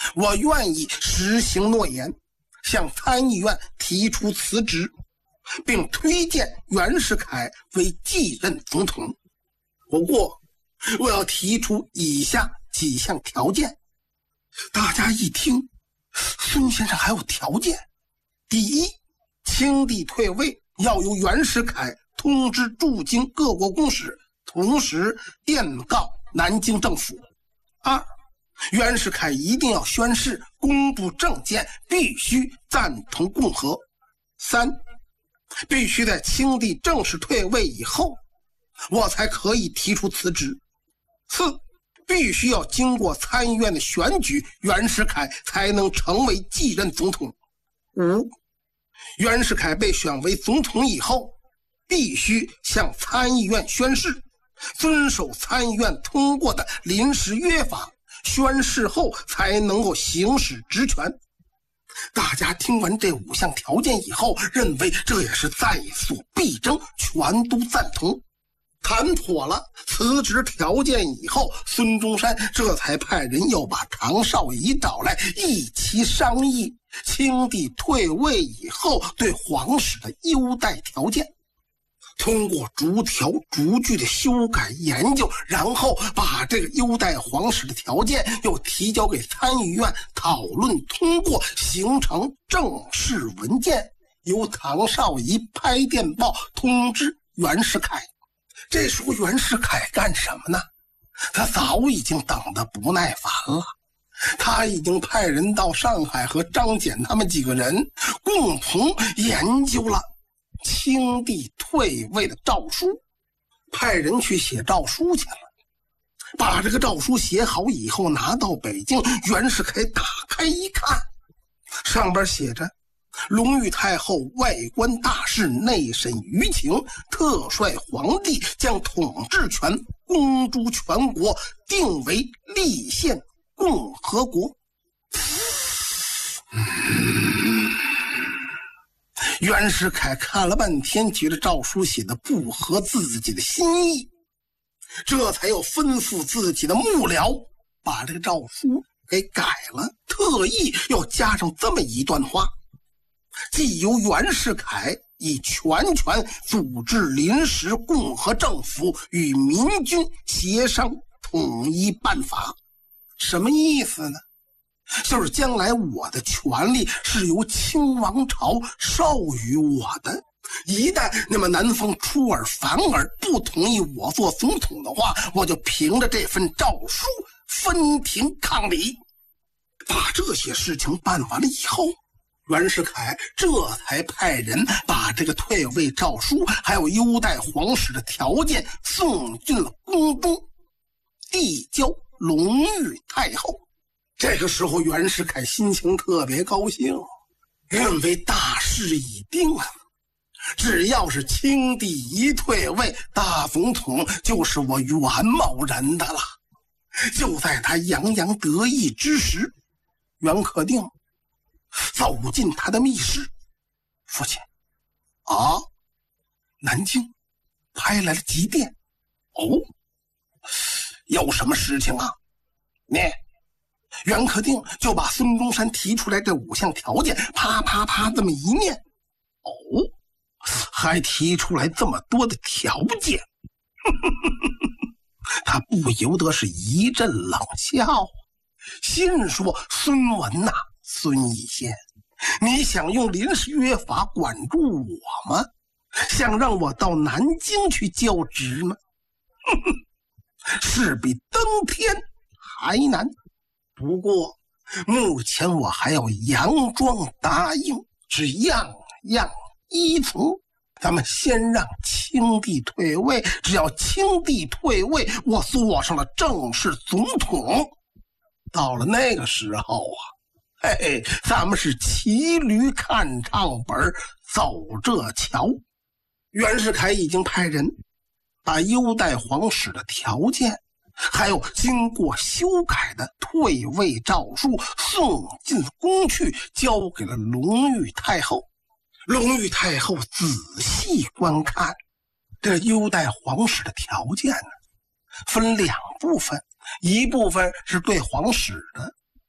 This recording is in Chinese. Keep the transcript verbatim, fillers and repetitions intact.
我愿意实行诺言，向参议院提出辞职，并推荐袁世凯为继任总统。不过我要提出以下几项条件。大家一听，孙先生还有条件。第一，清帝退位要由袁世凯通知驻京各国公使，同时电告南京政府。二，袁世凯一定要宣誓公布政见，必须赞同共和。三，必须在清帝正式退位以后，我才可以提出辞职。四，必须要经过参议院的选举，袁世凯才能成为继任总统。五，袁世凯被选为总统以后，必须向参议院宣誓，遵守参议院通过的临时约法，宣誓后才能够行使职权。大家听完这五项条件以后，认为这也是在所必争，全都赞同。谈妥了辞职条件以后，孙中山这才派人要把唐绍仪找来，一起商议清帝退位以后对皇室的优待条件。通过逐条逐句的修改研究，然后把这个优待皇室的条件又提交给参议院讨论通过，形成正式文件，由唐绍仪拍电报通知袁世凯。这时候袁世凯干什么呢？他早已经等得不耐烦了，他已经派人到上海和张謇他们几个人共同研究了清帝退位的诏书，派人去写诏书去了。把这个诏书写好以后拿到北京，袁世凯打开一看，上边写着隆裕太后外观大事，内审舆情，特率皇帝将统治权公诸全国，定为立宪共和国。嗯，袁世凯看了半天，觉得诏书写的不合自己的心意，这才又吩咐自己的幕僚把这个诏书给改了，特意要加上这么一段话：既由袁世凯以全权组织临时共和政府，与民军协商统一办法。什么意思呢？就是将来我的权力是由清王朝授予我的，一旦那么南方出尔反尔，不同意我做总统的话，我就凭着这份诏书分庭抗礼。把这些事情办完了以后，袁世凯这才派人把这个退位诏书还有优待皇室的条件送进了宫中，递交隆裕太后。这个时候袁世凯心情特别高兴，认为大事已定了，只要是清帝一退位，大总统就是我袁某人的了。就在他洋洋得意之时，袁克定走进他的密室。父亲，啊，南京派来了急电。哦，有什么事情啊？你袁克定就把孙中山提出来这五项条件啪啪啪这么一念。哦，还提出来这么多的条件。他不由得是一阵冷笑，心说孙文呐、啊，孙逸仙，你想用临时约法管住我吗？想让我到南京去教职吗？是比登天还难。不过目前我还要佯装答应，是样样依从。咱们先让清帝退位，只要清帝退位，我坐上了正式总统，到了那个时候啊，嘿嘿，咱们是骑驴看唱本，走这桥。袁世凯已经派人把优待皇室的条件还有经过修改的退位诏书送进宫去，交给了隆裕太后。隆裕太后仔细观看这优待皇室的条件呢，分两部分，一部分是对皇室的，